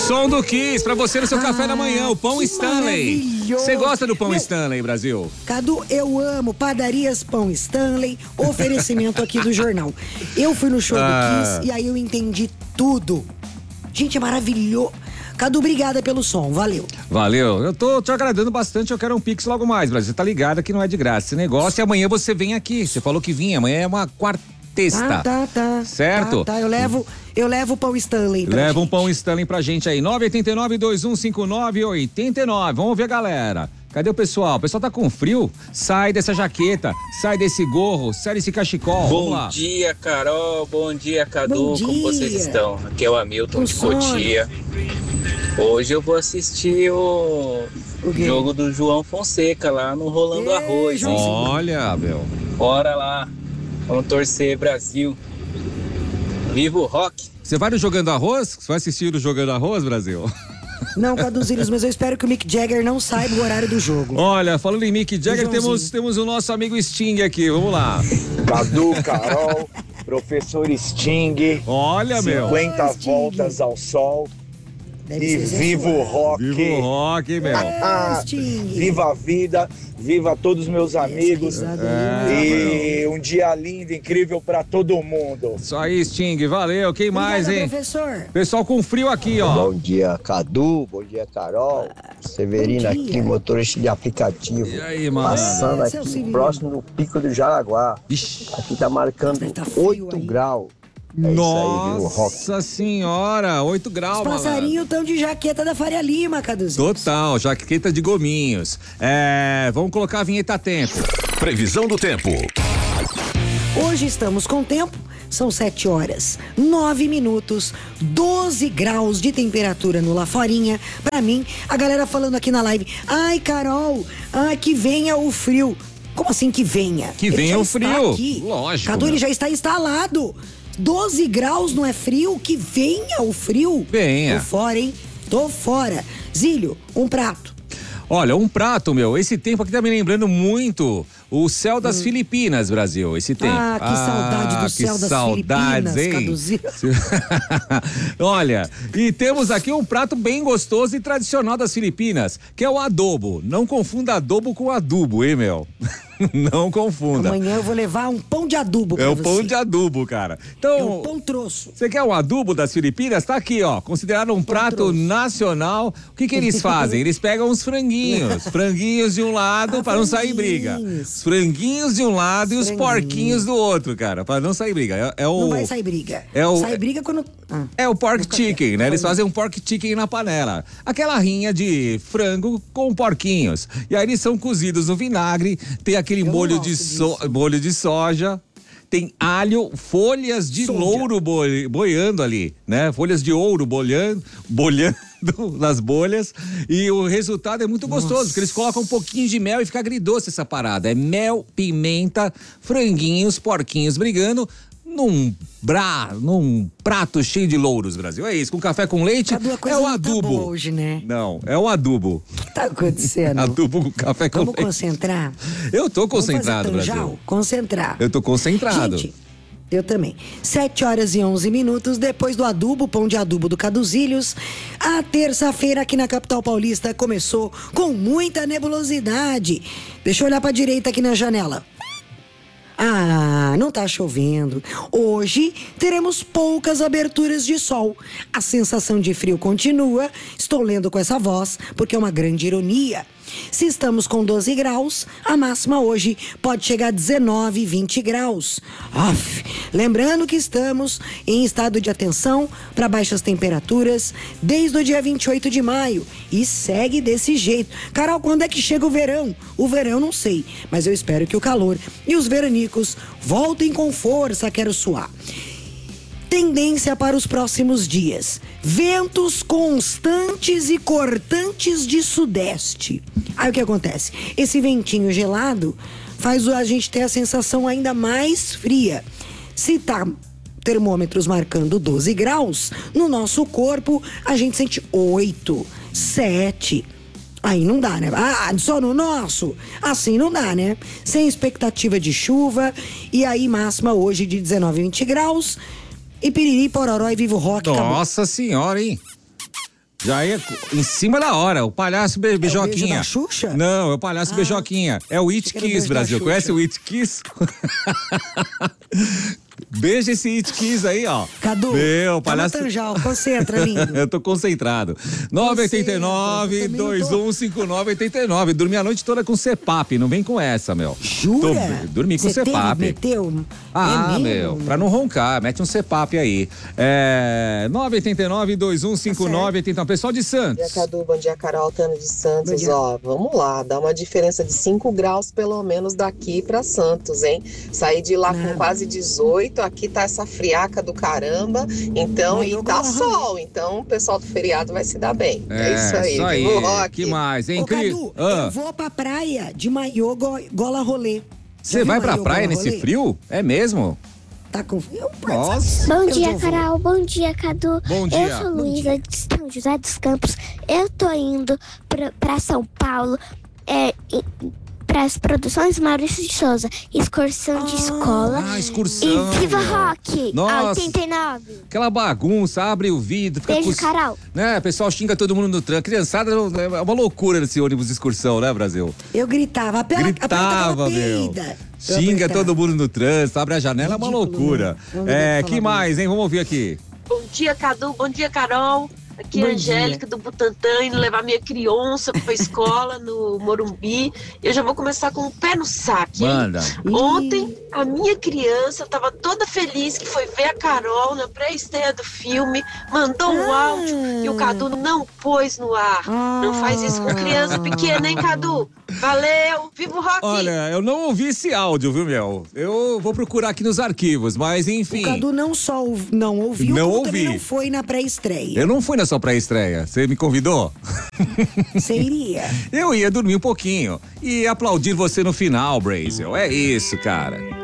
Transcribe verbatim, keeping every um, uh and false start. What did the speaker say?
Som do Kiss, pra você no seu ah, café da manhã, o Pão Stanley. Você gosta do Pão Meu, Stanley, Brasil? Cadu, eu amo Padarias Pão Stanley, oferecimento aqui do jornal. Eu fui no show ah. do Kiss e aí eu entendi tudo. Gente, é maravilhoso. Cadu, obrigada pelo som, valeu. Valeu, eu tô te agradando bastante, eu quero um Pix logo mais, Brasil. Você tá ligado que não é de graça esse negócio e amanhã você vem aqui. Você falou que vinha, amanhã é uma quarta. Testa. Tá, tá, tá. Certo? Tá, tá. Eu levo, eu levo o Pão Stanley pra Leva gente. um Pão Stanley pra gente aí. nove oito nove, dois um cinco nove, oito nove. Vamos ver, galera. Cadê o pessoal? O pessoal tá com frio? Sai dessa jaqueta, sai desse gorro, sai desse cachecol. Bom Vamos lá. dia, Carol. Bom dia, Cadu. Bom dia. Como vocês estão? Aqui é o Hamilton o de sono. Cotia. Hoje eu vou assistir o, o jogo do João Fonseca lá no Rolando Ei, Arroz. Hein? Olha, meu. Bora lá. Vamos torcer, Brasil. Viva o rock. Você vai no Jogando Arroz? Você vai assistir o Jogando Arroz, Brasil? Não, Caduzilhos, mas eu espero que o Mick Jagger não saiba o horário do jogo. Olha, falando em Mick Jagger, temos, temos o nosso amigo Sting aqui, vamos lá. Cadu, Carol, professor Sting. Olha, meu. cinquenta voltas ao sol. Deve e viva o rock. Viva o rock, meu. Ah, viva a vida, viva todos os meus amigos. É, e um dia lindo, incrível pra todo mundo. Isso aí, Sting, valeu. Quem Obrigada, mais, hein? Professor. Pessoal com frio aqui, ó. Bom dia, Cadu. Bom dia, Carol. Severino aqui, motorista de aplicativo. E aí, mano? Passando aqui, próximo do Pico do Jaraguá. Ixi. Aqui tá marcando tá oito graus. É Nossa aí, senhora, oito graus, mano. Os passarinhos estão de jaqueta da Faria Lima, Caduzinho. Total, jaqueta de gominhos. É, vamos colocar a vinheta a tempo. Previsão do tempo. Hoje estamos com tempo, são sete horas, nove minutos, doze graus de temperatura no Laforinha. Pra mim, a galera falando aqui na live, ai, Carol, ai, que venha o frio. Como assim que venha? Que ele venha o frio, aqui. Lógico. Cadu, ele já está instalado. doze graus não é frio? Que venha o frio. Venha. Tô fora, hein? Tô fora. Zílio, um prato. Olha, um prato, meu, esse tempo aqui tá me lembrando muito o céu das hum. Filipinas, Brasil, esse tempo. Ah, que ah, saudade do céu das saudades, Filipinas, hein? Olha, e temos aqui um prato bem gostoso e tradicional das Filipinas, que é o adobo. Não confunda adobo com adubo, hein, meu? Não confunda. Amanhã eu vou levar um pão de adubo pra É o você. pão de adubo, cara. Então, é um pão troço. Você quer um adubo das Filipinas? Tá aqui, ó. Considerado um, um prato troço. nacional. O que que eles fazem? Eles pegam os franguinhos. Franguinhos de um lado ah, para não sair briga. Os franguinhos de um lado os e os porquinhos do outro, cara. Para não sair briga. É, é o... Não vai sair briga. É o... Sai briga quando... Ah, é o pork chicken, né? Eles fazem um pork chicken na panela. Aquela rinha de frango com porquinhos. E aí eles são cozidos no vinagre. Tem aquele molho de, so, molho de soja, tem alho, folhas de soja. louro boi, boiando ali, né? Folhas de ouro bolhando, bolhando nas bolhas, e o resultado é muito gostoso, Nossa. porque eles colocam um pouquinho de mel e fica agridoce essa parada. É mel, pimenta, franguinhos, porquinhos brigando num bra, num prato cheio de louros, Brasil. É isso, com café com leite. Cadu, é o adubo. Tá boa hoje, né? Não, é o adubo. O que tá acontecendo? Adubo com café com Vamos leite. Vamos concentrar? Eu tô concentrado, Vamos fazer Brasil. Concentrar. Eu tô concentrado. Gente, eu também. sete horas e onze minutos, depois do adubo, pão de adubo do Caduzilhos, a terça-feira aqui na capital paulista começou com muita nebulosidade. Deixa eu olhar pra direita aqui na janela. Ah, não tá chovendo. Hoje teremos poucas aberturas de sol. A sensação de frio continua. Estou lendo com essa voz porque é uma grande ironia. Se estamos com doze graus, a máxima hoje pode chegar a dezenove, vinte graus. Aff, lembrando que estamos em estado de atenção para baixas temperaturas desde o dia vinte e oito de maio e segue desse jeito. Carol, quando é que chega o verão? O verão não sei, mas eu espero que o calor e os veranicos voltem com força, quero suar. Tendência para os próximos dias: ventos constantes e cortantes de sudeste. Aí o que acontece? Esse ventinho gelado faz a gente ter a sensação ainda mais fria. Se tá termômetros marcando doze graus, no nosso corpo a gente sente oito, sete. Aí não dá, né? Ah, só no nosso? Assim não dá, né? Sem expectativa de chuva. E aí máxima hoje de dezenove, vinte graus. E piriri, pororó e vivo rock. Nossa acabou. senhora, hein? Já ia em cima da hora, o palhaço be Beijoquinha. É o beijo da Xuxa? Não, é o palhaço ah. Beijoquinha. É o It Kiss, Brasil. Conhece o It Kiss? Beija esse It Kiss aí, ó. Cadu, meu palhaço. Tanjal, concentra, lindo. Eu tô concentrado. nove oito nove, dois um cinco nove oito nove. Dormi a noite toda com C PAP, não vem com essa, meu. Jura? Tô, dormi com C PAP. Meteu? Ah, é meu, pra não roncar, mete um C PAP aí. É, nove oito nove, dois um cinco nove oito nove. Pessoal de Santos. Bom dia, Cadu. Bom dia, Carol. Tana de Santos. Ó, vamos lá, dá uma diferença de cinco graus pelo menos daqui pra Santos, hein? Saí de lá com quase dezoito, aqui tá essa friaca do caramba, então, Ai, e tá sol, então o pessoal do feriado vai se dar bem. É, é isso aí. Isso aí. Rock. Que mais, hein? Ô, Cadu, ah. eu vou pra praia de maiô go, gola rolê. Você vai pra praia nesse rolê? Frio? É mesmo? Tá com frio? Nossa. Bom dia, Carol. Bom dia, Cadu. Bom dia. Eu sou Luísa de São José dos Campos. Eu tô indo pra, pra São Paulo é, para as produções Maurício de Souza. Excursão ah, de escola. Ah, excursão. E Viva Rock. Nossa. oitenta e nove. Aquela bagunça, abre o vidro. Fica Beijo, cus... Carol. Né, o pessoal xinga todo mundo no trânsito. Criançada é uma loucura nesse ônibus de excursão, né, Brasil? Eu gritava. A pela, gritava, a meu. Xinga todo mundo no trânsito, abre a janela, é uma loucura. É, que mais, hein? Vamos ouvir aqui. Bom dia, Cadu. Bom dia, Carol. Aqui é a Angélica do Butantã, indo levar minha criança pra escola no Morumbi. Eu já vou começar com o pé no saque, hein? Manda. Ontem, a minha criança tava toda feliz que foi ver a Carol na pré-estreia do filme, mandou um ah. áudio e o Cadu não pôs no ar. Ah. Não faz isso com criança pequena, hein, Cadu? Valeu! Viva o rock! Olha, eu não ouvi esse áudio, viu, Mel? Eu vou procurar aqui nos arquivos, mas enfim. O Cadu não só não ouviu, não como ouvi. também não foi na pré-estreia. Eu não fui na sua pré-estreia. Você me convidou? Você iria? Eu ia dormir um pouquinho e aplaudir você no final, Brazel. É isso, cara.